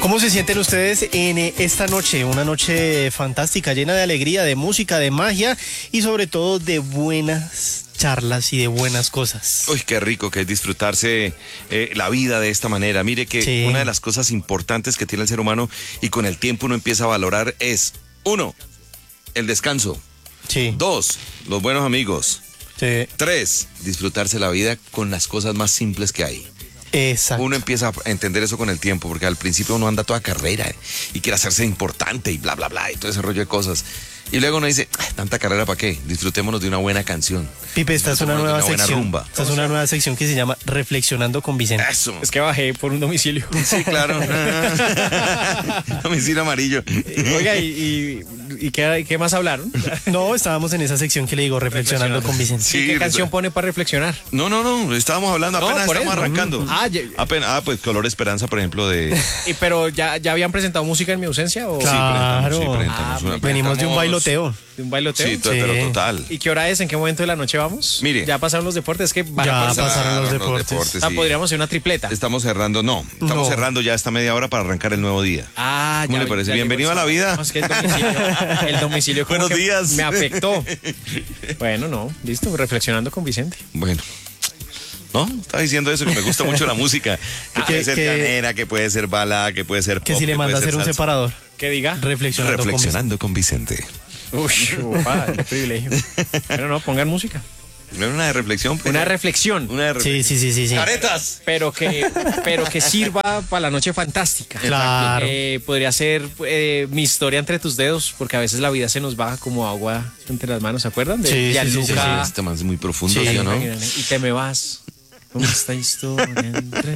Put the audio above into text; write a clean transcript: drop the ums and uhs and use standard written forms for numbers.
¿Cómo se sienten ustedes en esta noche? Una noche fantástica, llena de alegría, de música, de magia y sobre todo de buenas charlas y de buenas cosas. Uy, qué rico que es disfrutarse la vida de esta manera. Mire que Sí. Una de las cosas importantes que tiene el ser humano y con el tiempo uno empieza a valorar es, 1, el descanso. Sí. 2, los buenos amigos. Sí. 3, disfrutarse la vida con las cosas más simples que hay. Exacto. Uno empieza a entender eso con el tiempo, porque al principio uno anda toda carrera y quiere hacerse importante y bla, bla, bla, y todo ese rollo de cosas. Y luego uno dice, tanta carrera para qué, disfrutémonos de una buena canción. Pipe, esta es una Disfrutémonos de nueva buena sección. rumba. Esta es una nueva sección que se llama Reflexionando con Vicente. Eso. Es que bajé por un domicilio. Sí, claro. Domicilio amarillo. Oiga, ¿y qué más hablaron? No, estábamos en esa sección que le digo Reflexionando con Vicente. Sí, ¿Qué canción pone para reflexionar? No, estábamos hablando, No, apenas por estamos eso. arrancando. Pues Color Esperanza, por ejemplo, de... Pero ya habían presentado música en mi ausencia o Claro. Venimos de un bailoteo. de un bailoteo. Sí, Sí. pero total. ¿Y qué hora es? ¿En qué momento de la noche vamos? Mire. Ya pasaron los deportes, es que van Ya a pasar. pasaron los deportes. Sí. Podríamos hacer una tripleta. Estamos cerrando, estamos No. cerrando ya esta media hora para arrancar el nuevo día. ¿Cómo le parece? Bienvenido a la vida. No, es que el domicilio como Buenos que días. me afectó. Bueno, no, listo, reflexionando con Vicente. Bueno. ¿No? Estaba diciendo eso, que me gusta mucho la música. Que puede ser canera, que puede ser balada, que puede ser pop. Que si le manda a puede hacer ser un salsa. separador. ¿Qué diga? Reflexionando con Vicente. Reflexionando con Vicente. Uy, qué privilegio. Bueno, no, pongan música. Una de reflexión. pues. Una reflexión. Una de reflexión. Sí. ¡Caretas! Pero que sirva para la noche fantástica. Claro. Podría ser mi historia entre tus dedos, porque a veces la vida se nos va como agua entre las manos, ¿se acuerdan? De Sí, Gianluca. sí. Este man es muy profundo, Sí, ¿sí o no? Y te me vas. ¿Cómo esta historia entre